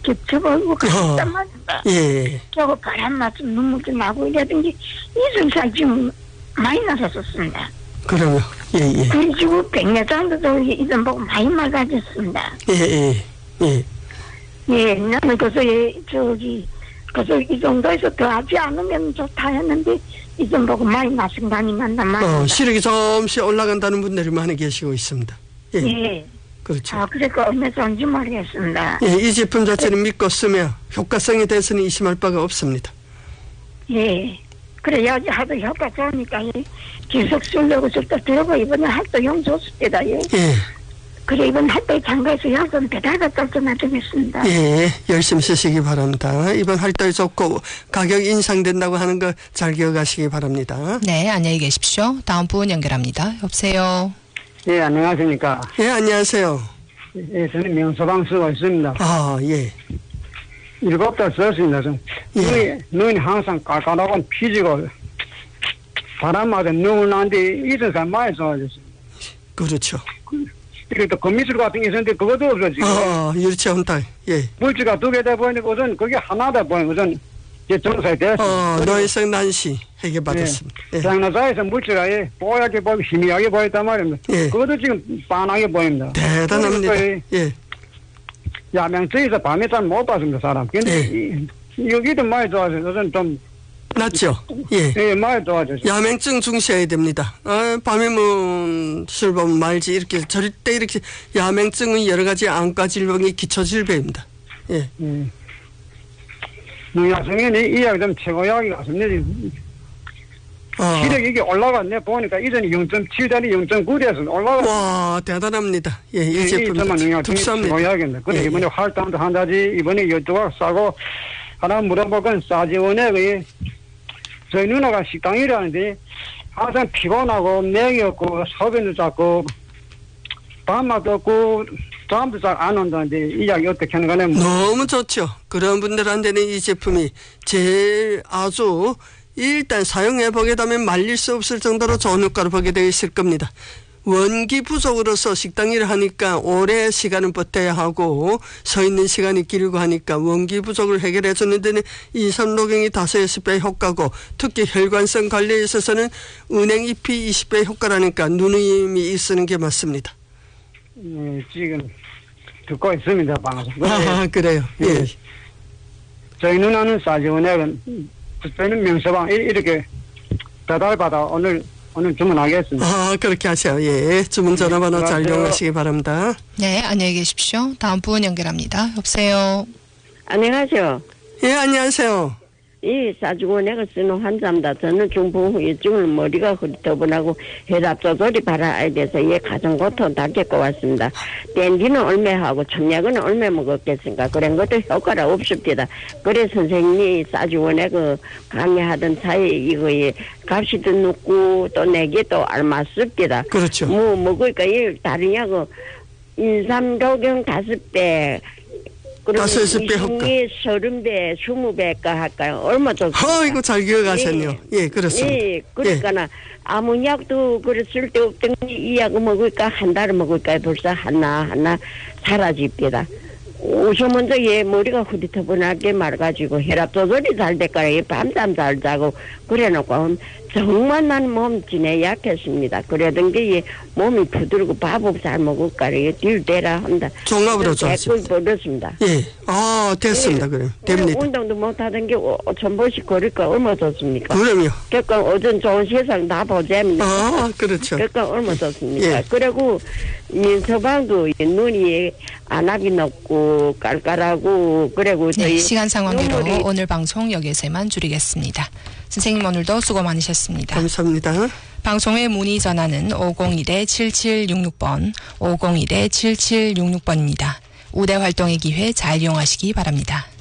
이렇게 접어보고 갔단 말이야. 예. 저거 바람 맞으면 눈물도 나고 이러던지 이승사 지금 많이 나섰었습니다. 그러면 예. 그리고 백내장도 이런 보고 많이 맞아졌습니다. 예. 예, 나는 그래서 그래서 이 정도에서 더 하지 않으면 좋다 했는데 이좀 보고 많이 나신 거 아닌가 말이야. 시력이 잠시 올라간다는 분들이 많이 계시고 있습니다. 예. 그렇죠. 그러니까 얼마 좋은지 모르겠습니다. 예, 이 제품 자체는 믿고 쓰면 효과성에 대해서는 의심할 바가 없습니다. 예. 그래야지 하도 효과 좋으니까 계속 쓰려고 또 들어가 이번에 할도 용 좋습니다. 예. 그래 이번 할도 장가에서 약은 배달가 떨어놔주겠습니다. 예, 열심히 쓰시기 바랍니다. 이번 할도 좋고 가격 인상된다고 하는 거 잘 기억하시기 바랍니다. 네, 안녕히 계십시오. 다음 분 연결합니다. 여보세요. 네, 안녕하십니까. 예, 안녕하세요. 예, 저는 명서방 쓰고 있습니다. 예. 7달 썼습니다. 눈이 항상 깔깔하고 피지고 바람마다 눈을 나는데 이승사 많이 좋아졌습니다. 그렇죠. 그리고 또 거미줄 같은 게 있었는데 그것도 없어지고. 유리체온탈. 예. 물질가 2개다 보니까 우선 그게 하나다 보니까 우선 이제 정상이 됐습니다. 노인성 난시 해결받았습니다. 예. 장나사에서 물질가 뽀얗게 보이고 희미하게 보였단 말입니다. 예. 그것도 지금 빤하게 보입니다. 대단합니다. 예. 야명증에서 밤에 잘 못 봤습니다, 사람. 근데 여기도 많이 좋아져서 우선 좀 낫죠? 예. 예, 많이 좋아졌어요. 야맹증 중시해야 됩니다. 밤에 술 보면 말지 이렇게 절대 이렇게 야맹증은 여러 가지 안과 질병이 기초 질병입니다. 예. 농약성인이 이 약이 좀 최고약이 같습니다. 시력이 이게 올라갔네. 보니까 이전에 0.7짜리 0.9에서 올라갔어. 와, 대단합니다. 예, 이 제품은 특수합니다. 최고약인데. 근데 이번에 활동도 한다지, 이번에 이쪽으로 싸고, 하나 물어보건 싸지원에 저희 누나가 식당이라는데, 항상 피곤하고, 맥이 없고, 소변도 작고, 밥맛도 없고, 잠도 잘 안 온다는데, 이 약이 어떻게 하는 거냐. 너무 좋죠. 그런 분들한테는 이 제품이 제일 아주 일단 사용해보게 되면 말릴 수 없을 정도로 좋은 효과를 보게 되어 있을 겁니다. 원기 부족으로서 식당 일을 하니까 오래 시간을 버텨야 하고 서 있는 시간이 길고 하니까 원기 부족을 해결해 주는 데는 인삼노경이 5-6배 효과고 특히 혈관성 관리에 있어서는 은행 잎이 20배 효과라니까 누님이 쓰는 게 맞습니다. 지금 듣고 있습니다, 방송. 그래요. 예. 저희 누나는 싸지원액은 저는 명서방 이렇게 배달받아 오늘 주문하겠습니다. 그렇게 하세요. 예. 주문 전화번호 잘 이용하시기 바랍니다. 네, 안녕히 계십시오. 다음 분 연결합니다. 여보세요. 안녕하세요. 예, 안녕하세요. 이 싸주원액을 쓰는 환자입니다. 저는 중풍후유증을 머리가 흐릿더분하고 혈압 조절이 바라야 돼서 가정 고통 다 겪고 왔습니다. 땡기는 얼마 하고 첨약은 얼마 먹었겠습니까? 그런 것도 효과가 없습니다. 그래 선생님이 싸주원액을 강의하던 사이에 이거에 값이도 높고 또 내게 또 알맞습니다. 그렇죠. 먹으니까 다른 약은 인삼도경 5배 5-6배 효과. 30배, 20배가 할까요? 얼마 정도? 이거 잘 기억하셨네요. 예, 그렇습니다. 예, 그러니까 아무 약도 쓸 데 없던 이 약을 먹을까 한 달을 먹을까 벌써 하나 사라집니다. 우선 먼저 머리가 흐릿허분하게 말가지고 혈압 조절이 잘 될까요? 밤잠 잘 자고 그래놓고 정말 난 몸 지내 약했습니다. 그러던 게 몸이 부들고 밥을 잘 먹을까요? 딜대라 한다. 종합으로 좋았습니다. 버렸습니다. 예. 됐습니다. 그럼 됩니다. 운동도 못하던 게 1,000번씩 걸을까 얼마 좋습니까? 그럼요. 그러니까 어전 좋은 세상 다 보자입니다. 그렇죠. 그러니까 얼마 좋습니까? 예. 그리고 민서방도 눈이 안압이 높고 깔깔하고 그리고 네, 시간 상황대로 오늘 방송 여기에서만 줄이겠습니다. 선생님 오늘도 수고 많으셨습니다. 감사합니다. 방송의 문의 전화는 501-7766번, 501-7766번입니다. 우대 활동의 기회 잘 이용하시기 바랍니다.